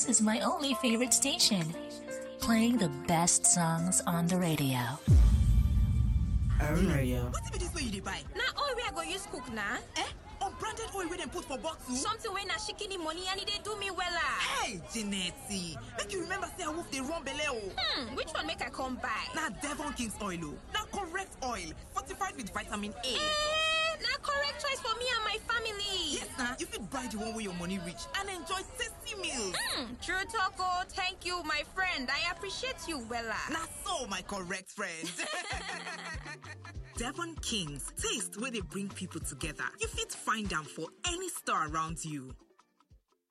This is my only favorite station, playing the best songs on the radio. Arun Radio. What be this way you buy? Now oil we I go use cook na? Unbranded oil we dem put for bottle? Something when na shikini money and it do me wella. Hey, Janetti, make you remember say I wolf dey run belle o. Which one make I come buy? Na Devon King's oil o. Na correct oil, fortified with vitamin A. Na correct choice for me and my family. Yes, na. You fit buy the one where your money reach and enjoy tasty meals. True talk oh. Thank you, my friend. I appreciate you wella. Na so, my correct friend. Devon King's, taste where they bring people together. You fit find them for any store around you.